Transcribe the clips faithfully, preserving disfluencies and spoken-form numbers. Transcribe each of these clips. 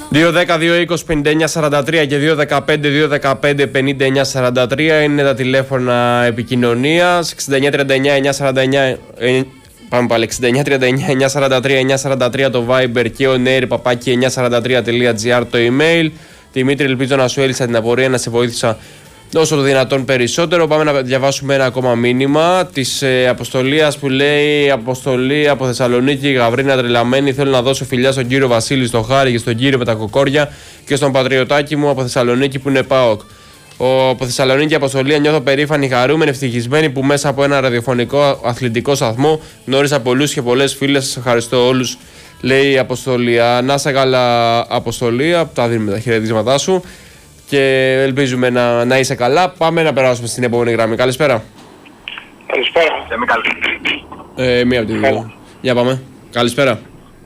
δύο δέκα δύο είκοσι πενήντα εννιά σαράντα τρία και δύο δεκαπέντε δύο δεκαπέντε πενήντα εννιά σαράντα τρία είναι τα τηλέφωνα επικοινωνίας. εξήντα εννιά τριάντα εννιά εννιακόσια σαράντα εννιά Πάμε πάλι, εξήντα εννιά τριάντα εννιά εννιακόσια σαράντα τρία εννιακόσια σαράντα τρία το Viber και ο νέιρ παπάκι εννιακόσια σαράντα τρία τελεία τζι άρ το email. Δημήτρη, ελπίζω να σου έλυσα την απορία, να σε βοήθησα όσο το δυνατόν περισσότερο. Πάμε να διαβάσουμε ένα ακόμα μήνυμα της ε, Αποστολίας που λέει: Αποστολή από Θεσσαλονίκη, Γαβρίνα τρελαμένη. Θέλω να δώσω φιλιά στον κύριο Βασίλη, στον Χάρη και στον κύριο με τα κοκόρια και στον πατριωτάκι μου από Θεσσαλονίκη που είναι ΠΑΟΚ. Ο, από Θεσσαλονίκη, Αποστολία, νιώθω περήφανη, χαρούμενη, ευτυχισμένη που μέσα από ένα ραδιοφωνικό αθλητικό σταθμό γνώρισα πολλούς και πολλές φίλες. Σας ευχαριστώ όλους, λέει η Αποστολία. Να είσαι καλά, Αποστολία. Τα δίνουμε τα χαιρετίσματά σου και ελπίζουμε να, να είσαι καλά. Πάμε να περάσουμε στην επόμενη γραμμή. Καλησπέρα. Καλησπέρα. Ε, μία από τη δύο. Για πάμε. Καλησπέρα.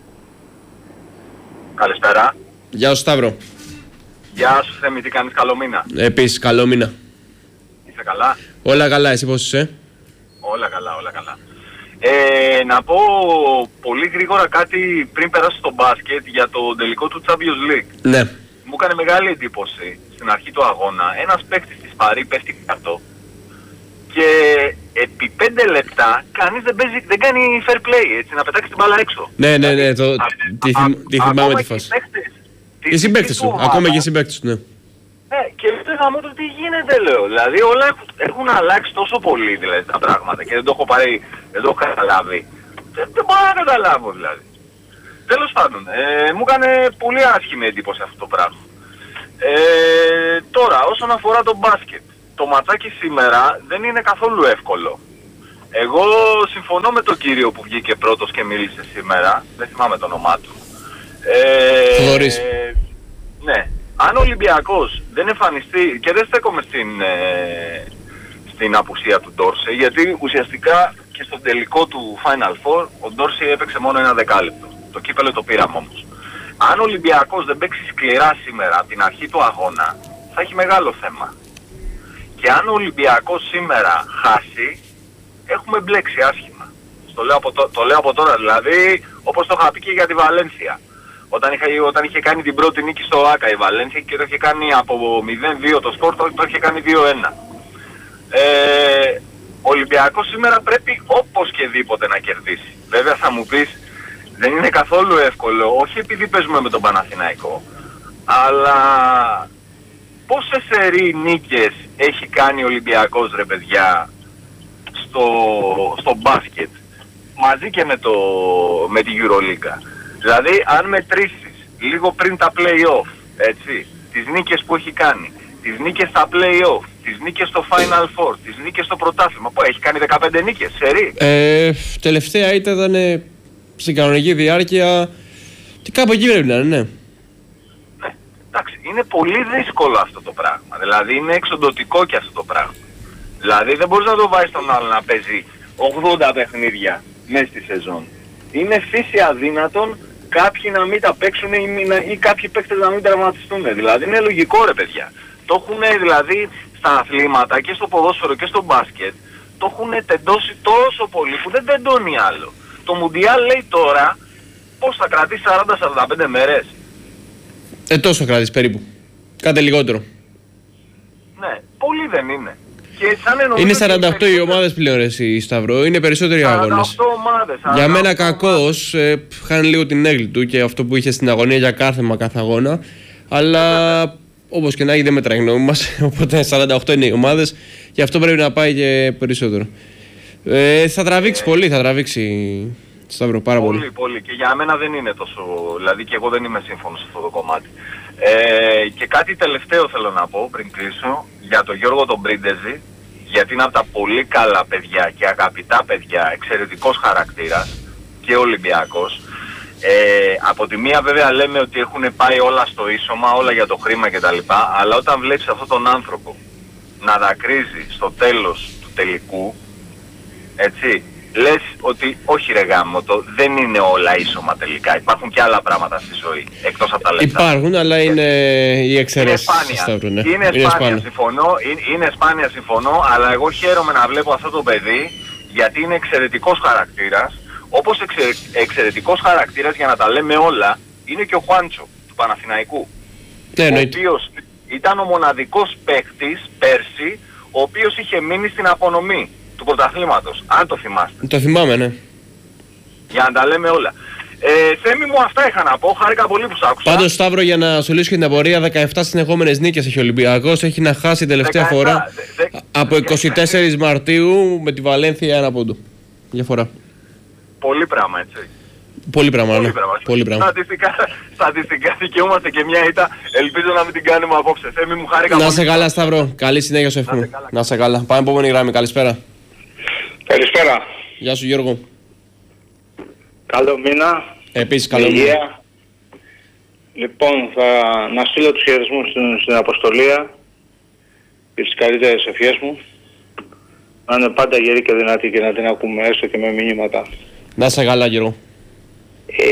Καλησπέρα. Γεια σου, Σταύρο. Γεια σου Θέμη, τι κάνεις, καλό μήνα. Επίσης, καλό μήνα. Είσαι καλά? Όλα καλά, εσύ πώς είσαι? Όλα καλά, όλα καλά. Ε, να πω πολύ γρήγορα κάτι πριν περάσω στο μπάσκετ για το τελικό του Champions League. Ναι. Μου έκανε μεγάλη εντύπωση στην αρχή του αγώνα. Ένας παίκτης της Παρί πέφτει κάτω και επί πέντε λεπτά κανείς δεν, παίζει, δεν κάνει fair play, έτσι, να πετάξει την μπάλα έξω. Ναι, ναι, ναι, το, α, τη, α, τη α, θυμάμαι τη φάση. Οι συμπαίκτες του, ακόμα και οι συμπαίκτες του, ναι. Ναι, και λέω μου το τι γίνεται, λέω. Δηλαδή όλα έχουν, έχουν αλλάξει τόσο πολύ δηλαδή, τα πράγματα και δεν το έχω πάρει, δεν το έχω καταλάβει. Δεν, δεν μπορώ να καταλάβω δηλαδή. Τέλος πάντων, ε, μου έκανε πολύ άσχημη εντύπωση αυτό το πράγμα. Ε, τώρα, όσον αφορά το μπάσκετ, το ματσάκι σήμερα δεν είναι καθόλου εύκολο. Εγώ συμφωνώ με τον κύριο που βγήκε πρώτος και μίλησε σήμερα, δεν θυμάμαι το όνομά του. Ε, ναι. Αν ο Ολυμπιακός δεν εμφανιστεί, και δεν στέκομαι στην, ε, στην απουσία του Ντόρσε, γιατί ουσιαστικά και στον τελικό του Final Four ο Ντόρσε έπαιξε μόνο ένα δεκάλεπτο. Το κύπελλο το πήραμε όμως. Αν ο Ολυμπιακός δεν παίξει σκληρά σήμερα από την αρχή του αγώνα, θα έχει μεγάλο θέμα. Και αν ο Ολυμπιακός σήμερα χάσει, έχουμε μπλέξει άσχημα. Το λέω από, το, το λέω από τώρα, δηλαδή όπως το είχα πει και για τη Βαλένθια. Όταν είχε, όταν είχε κάνει την πρώτη νίκη στο ΆΚΑ η Βαλένθια και το είχε κάνει από μηδέν δύο το σκορ, το, το είχε κάνει δύο ένα. Ε, ο Ολυμπιακός σήμερα πρέπει όπως και δίποτε να κερδίσει. Βέβαια θα μου πεις, δεν είναι καθόλου εύκολο, όχι επειδή παίζουμε με τον Παναθηναϊκό, αλλά πόσες σερί νίκες έχει κάνει ο Ολυμπιακός, ρε παιδιά, στο, στο μπάσκετ, μαζί και με, το, με τη EuroLeague. Δηλαδή αν μετρήσεις λίγο πριν τα play-off, έτσι, τις νίκες που έχει κάνει, τις νίκες στα play-off, τις νίκες στο Final Four, τις νίκες στο πρωτάθλημα, που έχει κάνει δεκαπέντε νίκες, σερί. Ε, τελευταία ήταν ε, στην κανονική διάρκεια, και κάπου εκεί πρέπει να είναι, ναι. Ναι, εντάξει, είναι πολύ δύσκολο αυτό το πράγμα, δηλαδή είναι εξοντωτικό και αυτό το πράγμα. Δηλαδή δεν μπορείς να το βάζεις τον άλλο να παίζει ογδόντα παιχνίδια μέσα στη σεζόν. Είναι φύση αδύνατον κάποιοι να μην τα παίξουν ή, ή κάποιοι παίκτες να μην τραυματιστούν. Δηλαδή είναι λογικό, ρε παιδιά. Το έχουν δηλαδή στα αθλήματα και στο ποδόσφαιρο και στο μπάσκετ, το έχουν τεντώσει τόσο πολύ που δεν τεντώνει άλλο. Το Μουντιάλ λέει τώρα πώς θα κρατήσει σαράντα με σαράντα πέντε μέρες. Ε, τόσο κρατήσει περίπου. Κάτι λιγότερο. Ναι, πολύ δεν είναι. Και σαν είναι σαράντα οκτώ οι ομάδες πλέον, εσύ, Σταυρό. Είναι περισσότεροι αγώνες. Ομάδες, για μένα κακός, ε, χάνει λίγο την έγκλη του και αυτό που είχε στην αγωνία για κάθεμα κάθε αγώνα. Αλλά όπως και να έχει δεν μετράει η γνώμη μας. Οπότε σαράντα οκτώ είναι οι ομάδες και αυτό πρέπει να πάει και περισσότερο. Ε, θα τραβήξει ε, πολύ, θα τραβήξει, Σταυρό, πάρα πολύ. Πολύ, πολύ. Και για μένα δεν είναι τόσο. Δηλαδή και εγώ δεν είμαι σύμφωνος σε αυτό το κομμάτι. Ε, και κάτι τελευταίο θέλω να πω πριν κλείσω για τον Γιώργο τον Πρίντεζη, γιατί είναι από τα πολύ καλά παιδιά και αγαπητά παιδιά, εξαιρετικός χαρακτήρας και Ολυμπιακός. Ε, από τη μία βέβαια λέμε ότι έχουν πάει όλα στο ίσωμα, όλα για το χρήμα κτλ. Αλλά όταν βλέπεις αυτόν τον άνθρωπο να δακρύζει στο τέλος του τελικού, έτσι, λες ότι όχι ρε γάμο, το, δεν είναι όλα ίσωμα τελικά. Υπάρχουν και άλλα πράγματα στη ζωή, εκτός από τα λεφτά. Υπάρχουν, αλλά είναι οι εξαιρέσεις. Είναι σπάνια, ναι. είναι είναι σπάνια συμφωνώ, είναι, είναι σπάνια συμφωνώ, αλλά εγώ χαίρομαι να βλέπω αυτό το παιδί, γιατί είναι εξαιρετικός χαρακτήρας. Όπως εξε, εξαιρετικός χαρακτήρας, για να τα λέμε όλα, είναι και ο Χουάντσο. του Παναθηναϊκού. Ναι, ο οποίος ήταν ο μοναδικός παίκτης πέρσι, ο οποίος είχε μείνει στην απονομή του πρωταθλήματος, αν το θυμάστε. Το θυμάμαι, ναι. Για να τα λέμε όλα. Ε, Θέμη μου, αυτά είχα να πω. Χάρηκα πολύ που σ' άκουσα. Πάντως, Σταύρο, για να σου λύσω και την απορία, δεκαεπτά συνεχόμενες νίκες έχει ο Ολυμπιακός. Έχει να χάσει τελευταία δεκαεπτά, φορά δε, δε, από εικοστή τέταρτη Μαρτίου με τη Βαλένθια ένα πόντο. Διαφορά. Πολύ πράγμα, έτσι. Πολύ πράγμα, Πολύ ναι. πράγμα. Πολύ πράγμα. Στατιστικά, στατιστικά δικαιούμαστε και μια ήττα. Ελπίζω να μην την κάνουμε απόψε. Θέμη μου, χάρηκα Να πολύ. σε καλά, Σταύρο. Καλή συνέχεια σου εύχομαι. Να σε καλά. Πάμε επόμενη γραμμή. Καλησπέρα. Καλησπέρα. Γεια σου, Γιώργο. Καλό μήνα. Επίσης, καλό μήνα. Λοιπόν, θα να στείλω τους χαιρετισμούς στην, στην Αποστολία και τις καλύτερες ευχές μου. Να είναι πάντα γερή και δυνατή και να την ακούμε έστω και με μηνύματα. Να σε καλά, Γιώργο. Ε,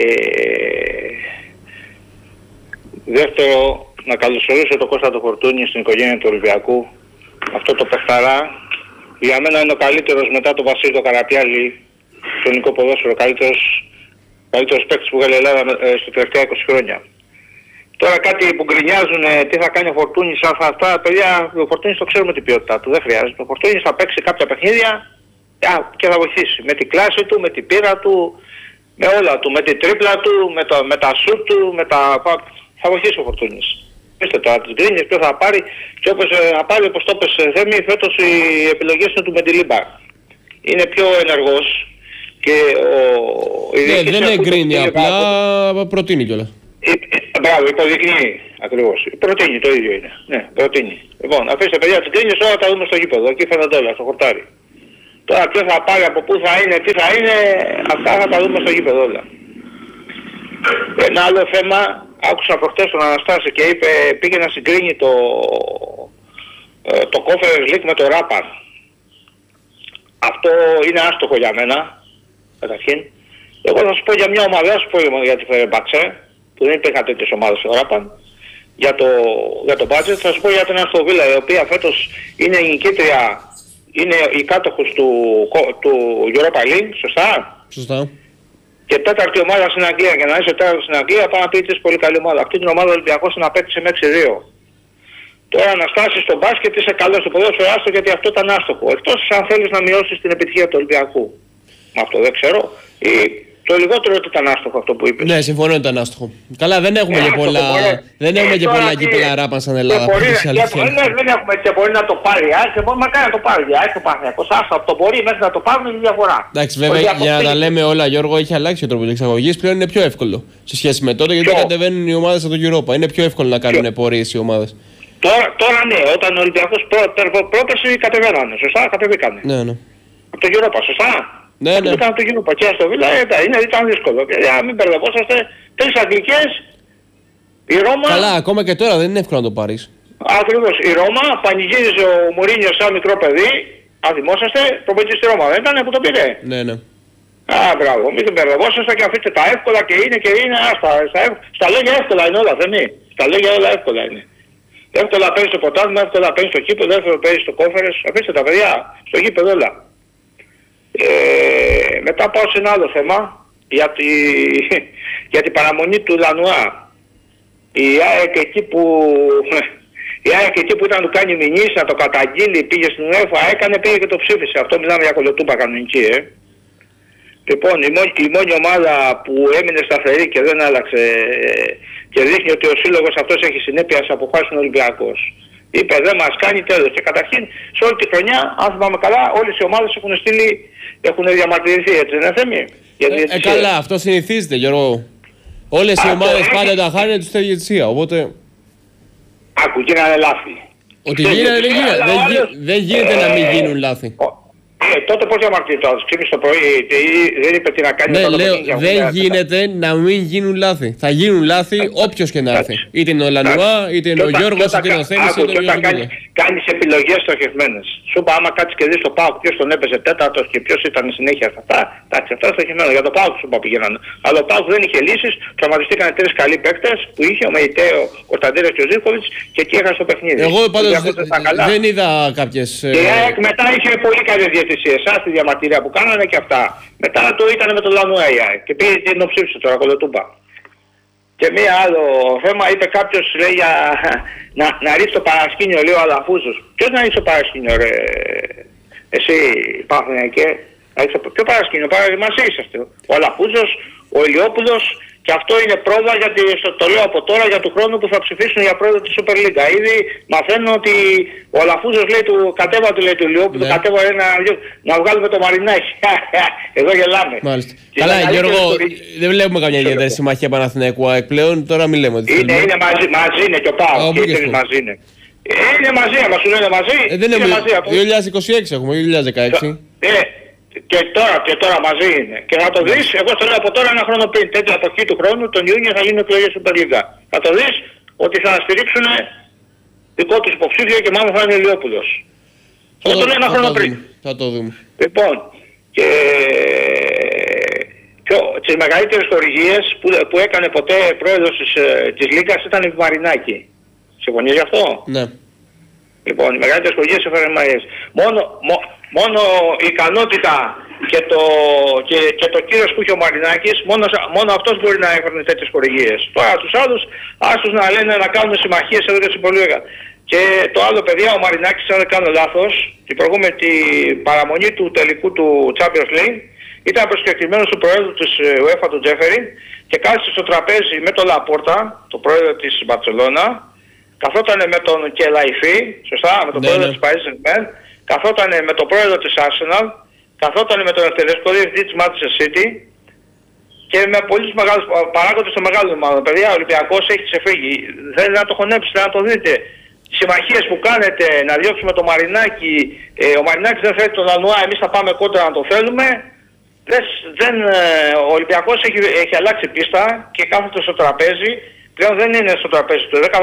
δεύτερο, να καλωσορίσω τον Κώστα το Φορτούνη στην οικογένεια του Ολυμπιακού. Αυτό το παιχταρά για μένα είναι ο καλύτερος μετά τον Βασίλη το Καραπιάλη στο ελληνικό ποδόσφαιρο, καλύτερος, καλύτερος παίκτης που βγάλει η Ελλάδα ε, στα τελευταία είκοσι χρόνια. Τώρα κάτι που γκρινιάζουν ε, τι θα κάνει ο Φορτούνης, αυτά, αυτά, παιδιά, ο Φορτούνης το ξέρουμε την ποιότητά του, δεν χρειάζεται. Ο Φορτούνης θα παίξει κάποια παιχνίδια και θα βοηθήσει με την κλάση του, με την πείρα του, με όλα του, με την τρίπλα του, με, το, με τα σουτ του, με τα... θα βοηθήσει ο Φορτούνης. Πείστε τώρα τις γκρίνιες ποιο θα πάρει και όπως ε, θα πάρει όπως το πες Θέμη, φέτος οι επιλογές είναι του Μεντιλίμπα. Είναι πιο ενεργός και ο... Ναι, δεν είναι γκρίνια, απλά προτείνει κιόλας. Μπράβο, υποδεικνύει ακριβώς. Προτείνει, το ίδιο είναι. Ναι, προτείνει. Λοιπόν, αφήστε παιδιά τις γκρίνιες, όλα τα δούμε στο γήπεδο. Εκεί φαίνονται όλα, στο χορτάρι. Τώρα ποιο θα πάρει, από πού θα είναι, τι θα είναι, αυτά θα τα δούμε στο γήπεδο όλα. Ένα άλλο θέμα, άκουσα προχτές τον Αναστάση και είπε, πήγε να συγκρίνει το, το Conference League με το Ράπαν. Αυτό είναι άστοχο για μένα, καταρχήν. Εγώ θα σου πω για μια ομάδα, θα σου πω για τη Φερεμπαξέ, που δεν υπήρχαν τέτοιες ομάδες στο Ράπαν. Για το, για το budget, θα σου πω για την Αστοβίλα, η οποία φέτος είναι η νικήτρια, είναι η κάτοχος του, του Europa League, σωστά. Σωστά. Και τέταρτη ομάδα στην Αγγλία, και να είσαι τέταρτη στην Αγγλία, πάει να πει ότι πολύ καλή ομάδα. Αυτή την ομάδα ο Ολυμπιακός την απέκτησε με έξι δύο. Τώρα να στάσεις στο μπάσκετ είσαι καλός στο ποδόσφαιρο, άστο γιατί αυτό ήταν άστοχο. Εκτός αν θέλεις να μειώσεις την επιτυχία του Ολυμπιακού. Με αυτό δεν ξέρω. Ή το λιγότερο ότι ήταν άστοχο αυτό που είπες. Ναι, συμφωνώ ότι ήταν άστοχο. Καλά, δεν έχουμε και πολλά, δεν έχουμε και πολλά κύπελα Ράπαν στην Ελλάδα. Δεν έχουμε και μπορεί να το πάρει. Και μπορεί μακάρι να το πάρει. Άρχισε ο Παναθηναϊκός. Άστα από το μπορεί μέχρι να το πάρουν είναι διαφορά. Εντάξει, βέβαια για να τα λέμε όλα, Γιώργο, έχει αλλάξει ο τρόπος εξαγωγής. Πλέον είναι πιο εύκολο σε σχέση με τότε γιατί δεν κατεβαίνουν οι ομάδες από το Europa. Είναι πιο εύκολο να κάνουν πορείες οι ομάδες. Τώρα, τώρα ναι, όταν ο Ολυμπιακός πρόπερση κατεβαίνανε. Σωστά, κατεβήκανε. Ναι, ναι. Από το Europa, σωστά. Ναι, ναι. Ήταν το Europa και στο Βίλα, είναι, ήταν δύσκολο. Για μην μπερδευόσαστε, τρεις αγγλικές, η Ρώμα... Καλά, ακόμα και τώρα δεν είναι εύκολο να το πάρεις. Ακριβώς, η Ρώμα πανηγύριζε ο Μουρίνιο σαν μικρό παιδί, αν θυμόσαστε, προπονητής στη Ρώμα, δεν ήταν που το πήρε. Ναι, ναι. Α, μπράβο, μην μπερδευόσαστε και αφήστε τα εύκολα και είναι και είναι, άστα, στα, στα λόγια εύκολα είναι όλα, δεν είναι. Στα λόγια όλα εύκολα είναι. Εύκολα παίρνει στο ποτάμι, εύκολα παίρνει στο κήπεδο, εύκολα παίρνει στο κόφερες, αφήστε τα παιδιά, στο γήπεδο όλα. Ε, μετά πάω σε ένα άλλο θέμα για, τη, για την παραμονή του Λανουά. Η ΑΕΚ εκεί που, η ΑΕΚ εκεί που ήταν να του κάνει μηνύς, να το καταγγείλει, πήγε στην UEFA, έκανε, πήγε και το ψήφισε. Αυτό μιλάμε για κολοτούμπα κανονική, ε. Λοιπόν, η μόνη, η μόνη ομάδα που έμεινε σταθερή και δεν άλλαξε και δείχνει ότι ο σύλλογος αυτός έχει συνέπεια σε αποφάσεις είναι Ολυμπιακός. Είπε δεν μας κάνει τέλος. Και καταρχήν σε όλη τη χρονιά, αν θυμάμαι καλά, όλες οι ομάδες έχουν στείλει, έχουν διαμαρτυρηθεί, έτσι δεν Θέμη? Ε, ε, καλά, αυτό συνηθίζεται Γιώργο. Όλες οι ομάδες πάντα τα χάνουν τους στη διαιτησία, οπότε... Άκου, γίνανε λάθη. Ότι γίνανε, δεν γίνεται, δεν, γι, δεν γίνεται να μην γίνουν λάθη. Ε, τότε πώς διαμαρτυρείται, ξύπνησε το πρωί, δεν είπε τι να κάνει. Ναι, λέω, δεν γίνεται να μην γίνουν λάθη. Θα γίνουν λάθη όποιος και να έρθει. Είτε είναι ο Λανουά, είτε είναι ο Γιώργος, είτε είναι ο Θέμης, είτε είναι ο Γιώργος. Κάνεις επιλογές στοχευμένες. Σου είπα άμα κάτσεις και δεις το ΠΑΟΚ ποιος τον έπαιζε τέταρτος και ποιος ήταν συνέχεια σε αυτά. Εντάξει, αυτά στοχευμένο. Για το ΠΑΟΚ σου είπα πηγαίνανε. Αλλά ο ΠΑΟΚ δεν είχε λύσεις, τραυματιστήκαν τρεις καλοί παίκτες που είχε ο Μεϊτέο, ο Κωνσταντίνος και ο Ζίβκοβιτς και εκεί έχασε το παιχνίδι. Εγώ πάντως δεν είδα κάποιες... Και η ΑΕΚ μετά είχε πολύ καλές διαιτησίες. Εσάς τη διαμαρτυρία που κάνανε και αυτά. Μετά το ήταν με το Λανουά η ΑΕΚ και πήγε την ψήφισε τώρα κολοτούμπα. Και μία άλλο θέμα, είπε κάποιος, λέει, για να, να ρίξει το παρασκήνιο, λέει ο Αλαφούζος. Ποιος να ρίξει το παρασκήνιο, ρε, εσύ, Παναθηναϊκέ? Ποιο παρασκήνιο, παρά μαζί είσαστε. Ο Αλαφούζος, ο Ηλιόπουλος, και αυτό είναι πρόβα, γιατί το λέω από τώρα, για του χρόνου που θα ψηφίσουν για πρόεδρο της Super League. Ήδη μαθαίνω ότι ο Αλαφούζος, λέει, του κατέβα του, λέει, του Ηλιόπουλου, ναι. κατέβα ένα, να βγάλουμε το Μαρινάκι. Εδώ γελάμε. Μάλιστα. Καλά, Γιώργο, ιστορική... δεν βλέπουμε καμιά ιδιαίτερη συμμαχία Παναθηναϊκού ΑΕΚ πλέον, τώρα μην λέμε ότι είναι, είναι μαζί, μαζί είναι και ο ΠΑΟΚ, και οι μαζί είναι. Ε, είναι μαζί, άμα σου λένε μαζί, ε, δεν είναι μαζί. Από... δύο χιλιάδες είκοσι έξι έχουμε, δύο χιλιάδες δεκαέξι. Ε, και τώρα, και τώρα μαζί είναι. Και θα το δεις, εγώ στο λέω από τώρα ένα χρόνο πριν, τέτοια εποχή του χρόνου, τον Ιούνιο θα γίνουν εκλογές Super League. Θα το δεις ότι θα στηρίξουν δικό τους υποψήφιο και μάλλον θα είναι Ηλιόπουλος. Εγώ το λέω ένα χρόνο πριν. Θα το δούμε. Λοιπόν, και πιο, τις μεγαλύτερες χορηγίες που, που έκανε ποτέ πρόεδρος της, της Λίγκας ήταν η Μαρινάκη. Συμφωνείς γι' αυτό? Ναι. Λοιπόν, οι μεγαλύτερες χορηγίες έφεραν Μαρινάκης. Μόνο, μό, μόνο η ικανότητα και το, και, και το κύρος που είχε ο Μαρινάκης, μόνο, μόνο αυτός μπορεί να έφερνε τέτοιες χορηγίες. Τώρα τους άλλους, άστους να λένε να κάνουν συμμαχίες εδώ και στην Πολύγα. Και το άλλο, παιδιά, ο Μαρινάκης, αν δεν κάνω λάθος, την προηγούμενη την παραμονή του τελικού του Champions League, ήταν προσκεκλημένος του πρόεδρου της UEFA, του Τζέφερι, και κάθισε στο τραπέζι με τον Λαπόρτα, τον πρόεδρο της Μπαρτσελώνα, καθόταν με τον Κελαϊφή, σωστά, με τον ναι, πρόεδρο ναι. της Paris Saint-Germain, καθόταν με τον πρόεδρο της Arsenal, καθόταν με τον εκτελεστικό διευθυντή της Manchester City και με πολλούς μεγάλους παράγοντες των μεγάλων ομάδων. Παιδιά, ο Ολυμπιακός έχει ξεφύγει. Θέλει να το χωνέψετε, να το δείτε. Οι συμμαχίες που κάνετε, να διώξουμε το Μαρινάκι, ε, ο Μαρινάκης δεν θέλει τον Λανουά, εμείς θα πάμε κόντρα να το θέλουμε. Δεν, δεν, ο Ολυμπιακός έχει, έχει αλλάξει πίστα και κάθεται στο τραπέζι. Πλέον δεν είναι στο τραπέζι του.